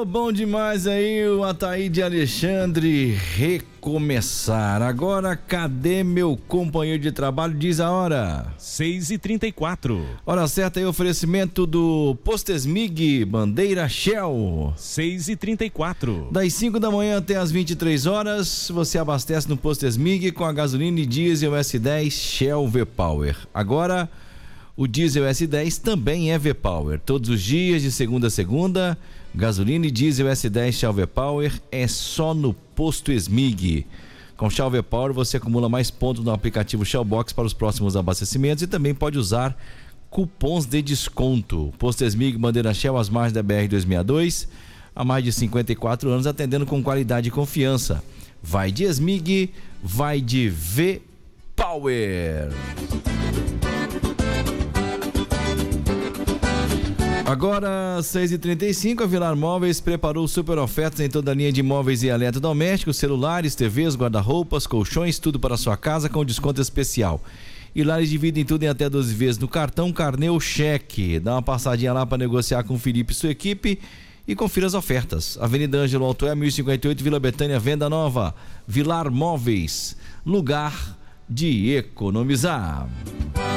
Oh, bom demais aí o Ataíde Alexandre recomeçar. Agora, cadê meu companheiro de trabalho? Diz a hora. 6h34. Hora certa aí, oferecimento do Postesmig, bandeira Shell. 6h34. Das 5 da manhã até as 23 horas, você abastece no Postesmig com a gasolina e diesel S10 Shell V-Power. Agora, o diesel S10 também é V-Power. Todos os dias, de segunda a segunda, gasolina e diesel S10 Shell V-Power é só no Posto Esmig. Com Shell V-Power você acumula mais pontos no aplicativo Shellbox para os próximos abastecimentos e também pode usar cupons de desconto. Posto Esmig, bandeira Shell, às margens da BR-262, há mais de 54 anos, atendendo com qualidade e confiança. Vai de Esmig, vai de V-Power. Agora, 6h35, a Vilar Móveis preparou super ofertas em toda a linha de móveis e eletrodomésticos, celulares, TVs, guarda-roupas, colchões, tudo para a sua casa com desconto especial. E lá eles dividem tudo em até 12 vezes no cartão, carnê ou cheque. Dá uma passadinha lá para negociar com o Felipe e sua equipe e confira as ofertas. Avenida Ângelo Altoé, 1058, Vila Betânia, Venda Nova. Vilar Móveis, lugar de economizar.